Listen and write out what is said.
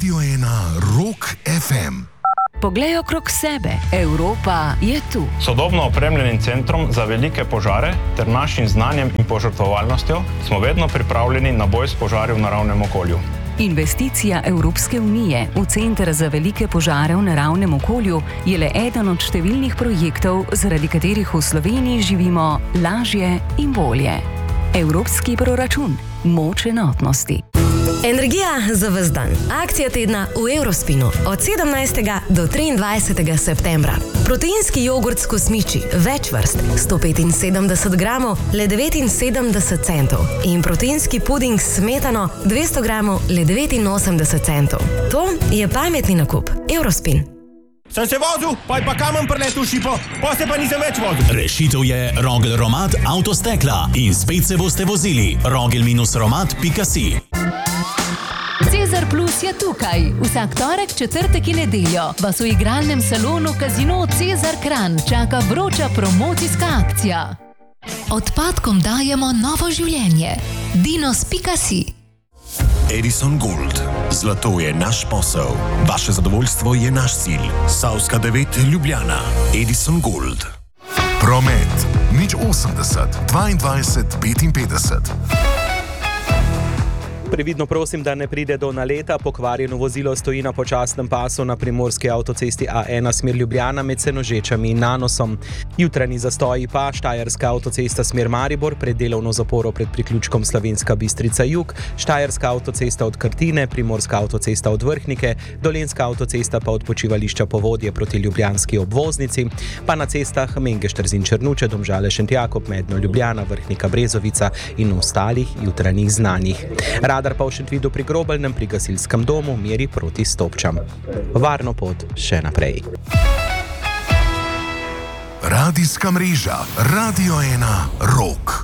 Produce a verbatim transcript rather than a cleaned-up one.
Radio ena Rock ef em. Poglej okrog sebe, Evropa je tu. Sodobno opremljenim centrom za velike požare ter našim znanjem in požrtvovalnostjo smo vedno pripravljeni na boj s požari v naravnem okolju. Investicija Evropske unije v Center za velike požare v naravnem okolju je le eden od številnih projektov, zaradi katerih v Sloveniji živimo lažje in bolje. Evropski proračun. Moč enotnosti. Energija za ves dan. Akcija tedna v Eurospinu od sedemnajstega do triindvajsetega septembra. Proteinski jogurt s kosmiči, več vrst, sto petinsedemdeset gramov, le devetinsedemdeset centov. In proteinski puding s smetano, dvesto gramov, le devetinosemdeset centov. To je pametni nakup. Eurospin. Sem se vozil, pa je pa kamen preletel v šipo, pa se pa nisem več vozil. Rešitev je Rogel Romat Avtostekla in spet se boste vozili. rogel romat pika si. Cezar Plus je tukaj. Vsak torek, četrtek in nedeljo vas v igralnem salonu Casino Cezar Kranj čaka vroča promocijska akcija. Odpadkom dajemo novo življenje. dinos pika si. Edison Gold. Zlato je naš posel. Vaše zadovoljstvo je naš cilj. Savska devet Ljubljana. Edison Gold. Promet. nič osemdeset, dvaindvajset, petinpetdeset. Previdno prosim, da ne pride do naleta. Pokvarjeno vozilo stoji na počasnem pasu na primorski avtocesti A ena smer Ljubljana med Senožečami in Nanosom. Jutranji zastoji pa Štajerska avtocesta smer Maribor pred delovno zaporo pred priključkom Slovenska Bistrica jug, Štajerska avtocesta od Krtine, Primorska avtocesta od Vrhnike, Dolenjska avtocesta pa od počivališča Povodje proti ljubljanski obvoznici, pa na cestah Mengeš-Trzin Črnuče, Domžale Šentjakob, Medno Ljubljana, Vrhnika Brezovica in ostalih jutranjih znanih. Radar pa v Šentvidu pri Grobelnem pri gasilskem domu meri proti Stopčam. Varno pot še naprej. Radijska mreža Radio ena Rock.